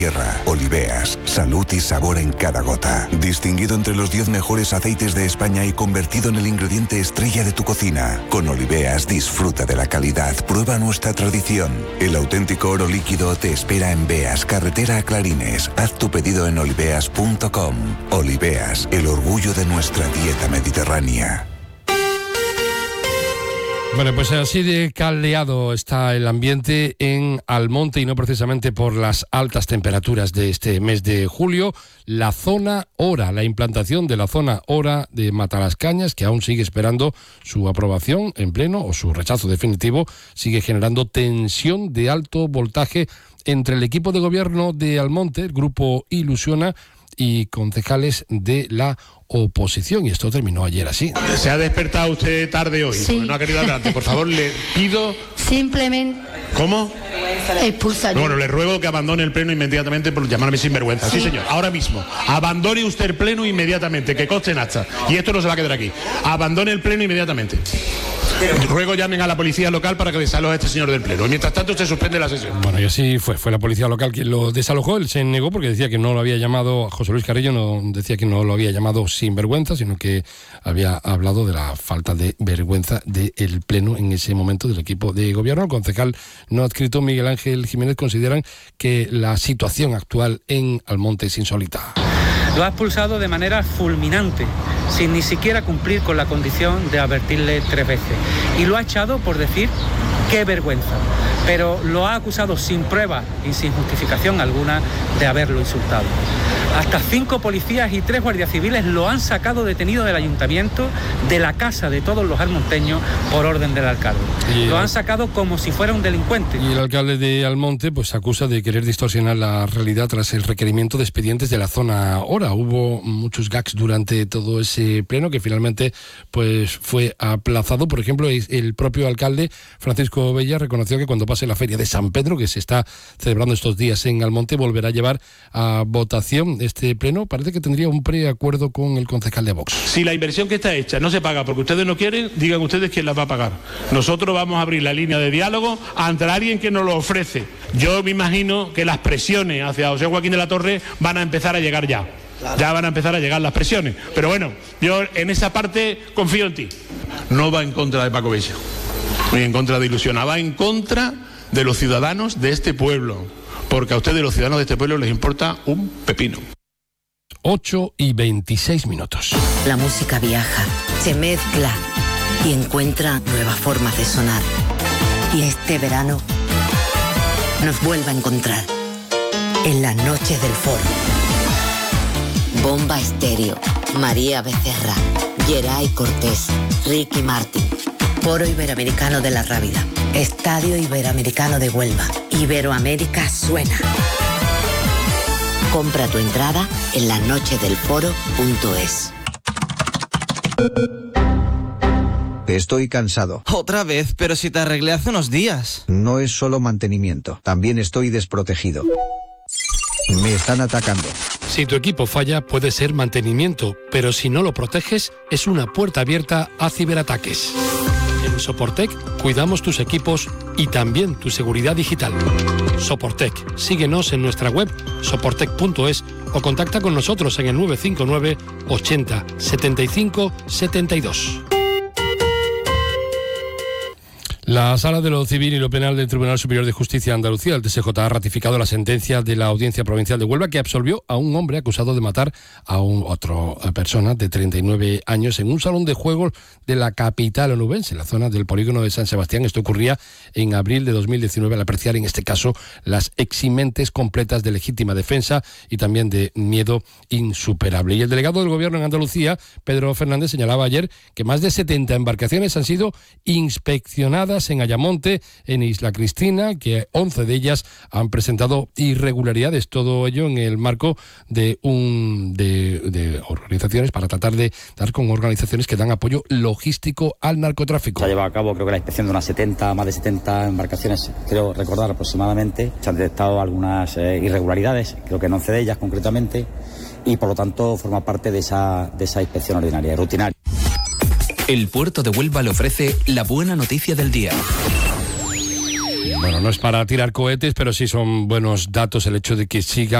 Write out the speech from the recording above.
Tierra. Oliveas, salud y sabor en cada gota. Distinguido entre los 10 mejores aceites de España y convertido en el ingrediente estrella de tu cocina. Con Oliveas disfruta de la calidad, prueba nuestra tradición. El auténtico oro líquido te espera en Beas, carretera a Clarines. Haz tu pedido en oliveas.com. Oliveas, el orgullo de nuestra dieta mediterránea. Bueno, pues así de caldeado está el ambiente en Almonte y no precisamente por las altas temperaturas de este mes de julio. La zona Hora, la implantación de la zona Hora de Matalascañas, que aún sigue esperando su aprobación en pleno o su rechazo definitivo, sigue generando tensión de alto voltaje entre el equipo de gobierno de Almonte, el grupo Ilusiona, y concejales de la oposición, y esto terminó ayer así. ¿Se ha despertado usted tarde hoy? Sí. No ha querido adelante. Por favor, le pido... Simplemente... ¿Cómo? Expulsar. Bueno, le ruego que abandone el pleno inmediatamente por llamarme sinvergüenza. Sí, señor. Ahora mismo. Abandone usted el pleno inmediatamente, que conste en acta. Y esto no se va a quedar aquí. Abandone el pleno inmediatamente. Ruego llamen a la policía local para que desaloje a este señor del pleno. Y mientras tanto usted suspende la sesión. Bueno, y así fue. Fue la policía local quien lo desalojó. Él se negó porque decía que no lo había llamado, José Luis Carrillo no decía que no lo había llamado sinvergüenza, sino que había hablado de la falta de vergüenza del pleno en ese momento del equipo de gobierno. El concejal no adscrito Miguel Ángel Jiménez consideran que la situación actual en Almonte es insólita. Lo ha expulsado de manera fulminante, sin ni siquiera cumplir con la condición de advertirle 3 veces. Y lo ha echado por decir qué vergüenza, pero lo ha acusado sin prueba y sin justificación alguna de haberlo insultado. Hasta 5 policías y 3 guardias civiles lo han sacado detenido del ayuntamiento, de la casa de todos los almonteños, por orden del alcalde. Lo han sacado como si fuera un delincuente. Y el alcalde de Almonte pues acusa de querer distorsionar la realidad tras el requerimiento de expedientes de la zona Hora. Hubo muchos gags durante todo ese pleno que finalmente pues fue aplazado. Por ejemplo, el propio alcalde Francisco Bella reconoció que cuando pase la feria de San Pedro, que se está celebrando estos días en Almonte, volverá a llevar a votación este pleno. Parece que tendría un preacuerdo con el concejal de Vox. Si la inversión que está hecha no se paga porque ustedes no quieren, digan ustedes quién la va a pagar. Nosotros vamos a abrir la línea de diálogo ante alguien que nos lo ofrece. Yo me imagino que las presiones hacia José Joaquín de la Torre van a empezar a llegar ya. Ya van a empezar a llegar las presiones. Pero bueno, yo en esa parte confío en ti. No va en contra de Paco Bella, ni en contra de Ilusiona, va en contra de los ciudadanos de este pueblo. Porque a ustedes, los ciudadanos de este pueblo, les importa un pepino. 8:26. La música viaja, se mezcla y encuentra nuevas formas de sonar. Y este verano nos vuelve a encontrar en las noches del Foro. Bomba Estéreo, María Becerra, Geray Cortés, Ricky Martin. Foro Iberoamericano de la Rábida, Estadio Iberoamericano de Huelva. Iberoamérica suena. Compra tu entrada en lasnochesdelforo.es. Estoy cansado. Otra vez, pero si te arreglé hace unos días. No es solo mantenimiento, también estoy desprotegido. Me están atacando. Si tu equipo falla, puede ser mantenimiento, pero si no lo proteges, es una puerta abierta a ciberataques. En Soportec cuidamos tus equipos y también tu seguridad digital. Soportec, síguenos en nuestra web soportec.es o contacta con nosotros en el 959 80 75 72. La Sala de lo Civil y lo Penal del Tribunal Superior de Justicia de Andalucía, el TSJ, ha ratificado la sentencia de la Audiencia Provincial de Huelva que absolvió a un hombre acusado de matar a otra persona de 39 años en un salón de juegos de la capital onubense, en la zona del polígono de San Sebastián. Esto ocurría en abril de 2019 al apreciar en este caso las eximentes completas de legítima defensa y también de miedo insuperable. Y el delegado del Gobierno en Andalucía, Pedro Fernández, señalaba ayer que más de 70 embarcaciones han sido inspeccionadas en Ayamonte, en Isla Cristina, que 11 de ellas han presentado irregularidades, todo ello en el marco de organizaciones para tratar de dar con organizaciones que dan apoyo logístico al narcotráfico. Se ha llevado a cabo, creo que la inspección de más de 70 embarcaciones, creo recordar aproximadamente. Se han detectado algunas irregularidades, creo que en 11 de ellas concretamente, y por lo tanto forma parte de esa inspección ordinaria, rutinaria. El puerto de Huelva le ofrece la buena noticia del día. Bueno, no es para tirar cohetes, pero sí son buenos datos el hecho de que siga